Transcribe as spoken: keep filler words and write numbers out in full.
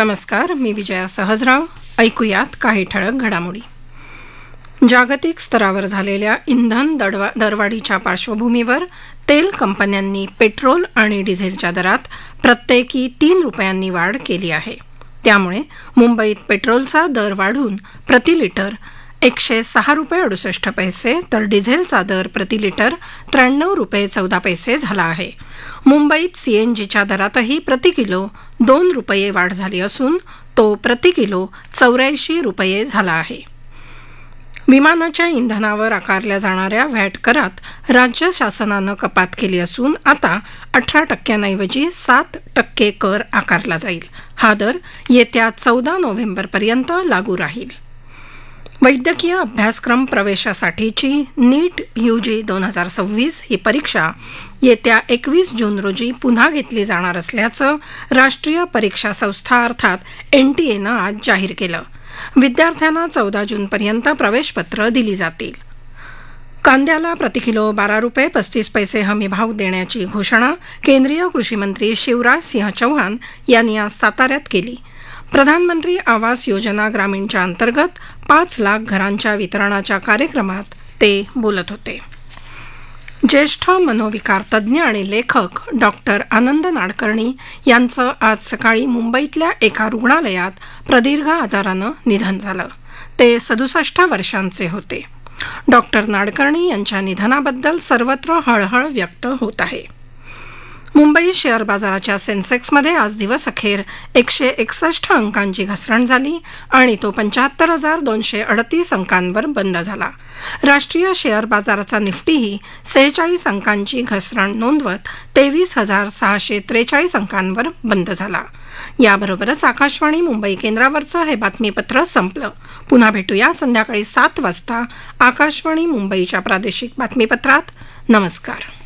नमस्कार, मी विजया सहजराव. ऐकूयात काही ठळक घडामोडी. जागतिक स्तरावर झालेल्या इंधन दरवा दरवाढीच्या पार्श्वभूमीवर तेल कंपन्यांनी पेट्रोल आणि डिझेलच्या दरात प्रत्येकी तीन रुपयांनी वाढ केली आहे. त्यामुळे मुंबईत पेट्रोलचा दर वाढून प्रति लिटर एकशे सहा रुपये अडुसष्ट पैसे तर डिझेलचा दर प्रति लिटर त्र्याण्णव रुपये चौदा पैसे झाला आहे. मुंबईत सीएनजीच्या दरातही प्रति किलो दोन रुपये वाढ झाली असून तो प्रति किलो चौऱ्याऐंशी रुपये झाला आहे. विमानाच्या इंधनावर आकारल्या जाणाऱ्या व्हॅट करात राज्य शासनानं कपात केली असून आता अठरा टक्क्यांऐवजी सात टक्के कर आकारला जाईल. हा दर येत्या चौदा नोव्हेंबरपर्यंत लागू राहील. वैद्यकीय अभ्यासक्रम प्रवेशासाठीची नीट यूजी दोन हजार सव्वीस ही परीक्षा येत्या एकवीस जून रोजी पुन्हा घेतली जाणार असल्याचं राष्ट्रीय परीक्षा संस्था अर्थात एनटीएनं आज जाहीर केलं. विद्यार्थ्यांना चौदा जूनपर्यंत प्रवेशपत्र दिली जातील. कांद्याला प्रतिकिलो बारा रुपये पस्तीस पैसे हमी भाव देण्याची घोषणा केंद्रीय कृषीमंत्री शिवराज सिंह चौहान यांनी आज साताऱ्यात केली. प्रधानमंत्री आवास योजना ग्रामीणच्या अंतर्गत पाच लाख घरांच्या वितरणाच्या कार्यक्रमात ते बोलत होते. ज्येष्ठ मनोविकार तज्ज्ञ आणि लेखक डॉक्टर आनंद नाडकर्णी यांचं आज सकाळी मुंबईतल्या एका रुग्णालयात प्रदीर्घ आजारानं निधन झालं. ते सदुसष्ट वर्षांचे होते. डॉक्टर नाडकर्णी यांच्या निधनाबद्दल सर्वत्र हळहळ व्यक्त होत आहे. मुंबई शेअर बाजाराच्या सेन्सेक्समध्ये आज दिवस अखेर एकशे एकसष्ट अंकांची घसरण झाली आणि तो पंच्याहत्तर हजार दोनशे अडतीस अंकांवर बंद झाला. राष्ट्रीय शेअर बाजाराचा निफ्टीही सेहेचाळीस अंकांची घसरण नोंदवत तेवीस हजार सहाशे त्रेचाळीस अंकांवर बंद झाला. याबरोबरच आकाशवाणी मुंबई केंद्रावरचं हे बातमीपत्र संपलं. पुन्हा भेटूया संध्याकाळी सात वाजता आकाशवाणी मुंबईच्या प्रादेशिक बातमीपत्रात. नमस्कार.